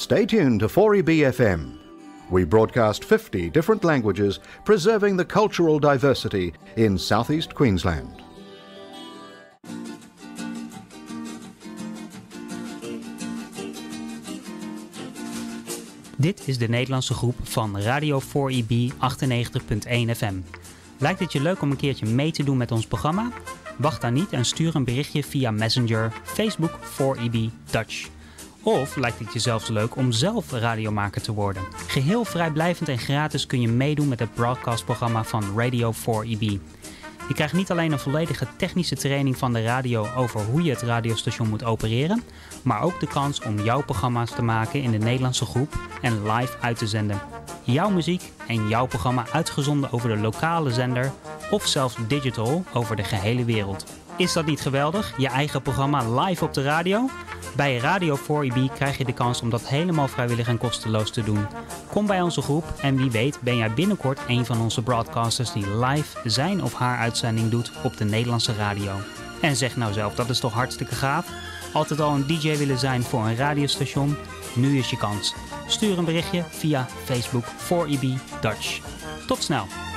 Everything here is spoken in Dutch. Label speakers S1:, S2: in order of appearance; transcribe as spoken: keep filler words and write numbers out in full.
S1: Stay tuned to four E B F M. We broadcast fifty different languages, preserving the cultural diversity in southeast Queensland.
S2: Dit is de Nederlandse groep van Radio four E B achtennegentig punt één F M. Lijkt het je leuk om een keertje mee te doen met ons programma? Wacht dan niet en stuur een berichtje via Messenger, Facebook four E B Dutch. Of lijkt het je zelfs leuk om zelf radiomaker te worden? Geheel vrijblijvend en gratis kun je meedoen met het broadcastprogramma van Radio four E B. Je krijgt niet alleen een volledige technische training van de radio over hoe je het radiostation moet opereren, maar ook de kans om jouw programma's te maken in de Nederlandse groep en live uit te zenden. Jouw muziek en jouw programma uitgezonden over de lokale zender of zelfs digital over de gehele wereld. Is dat niet geweldig? Je eigen programma live op de radio? Bij Radio four E B krijg je de kans om dat helemaal vrijwillig en kosteloos te doen. Kom bij onze groep en wie weet ben jij binnenkort een van onze broadcasters die live zijn of haar uitzending doet op de Nederlandse radio. En zeg nou zelf, dat is toch hartstikke gaaf? Altijd al een D J willen zijn voor een radiostation? Nu is je kans. Stuur een berichtje via Facebook four E B Dutch. Tot snel!